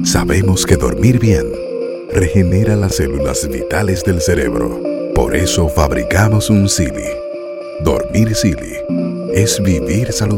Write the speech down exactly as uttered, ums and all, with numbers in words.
Sabemos que dormir bien regenera las células vitales del cerebro. Por eso fabricamos un Sealy. Dormir Sealy es vivir saludable.